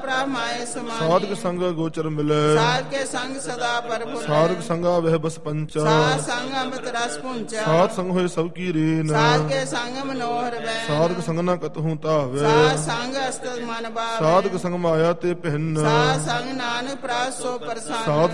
ਪ੍ਰਭ ਮਾਏ ਸਮਾਨੀ। ਸਾਧਕ ਸੰਗ ਗੋਚਰ ਮਿਲੈ ਸਾਧ ਕੇ ਸੰਗ ਸਦਾ ਪਰਪੁਰ। ਸਾਧਕ ਸੰਗਾ ਵਹਿ ਬਸ ਪੰਚਾ ਸਾਧ ਸੰਗ ਅੰਮ੍ਰਿਤ ਰਸ ਪੁੰਚਾ। ਸਾਧ ਸੰਗ ਹੋਏ ਸਭ ਕੀ ਰੀਨ ਸਾਧ ਕੇ ਸੰਗ ਮਨੋਹਰ ਬੈਨ। ਸਾਧਕ ਸੰਗ ਨਾ ਕਤਹੂ ਧਾਵੈ ਸਾਧ ਸੰਗ ਅਸਤ ਮਨ ਭਾਵੈ। ਸਾਧਕ ਸੰਗ ਮਾਇਆ ਤੇ ਪਹਿਨ ਸਾਧ ਸੰਗ ਨਾਨਕ ਪ੍ਰਾਸ ਸੋ ਪ੍ਰਸੰਨ। ਸਾਧ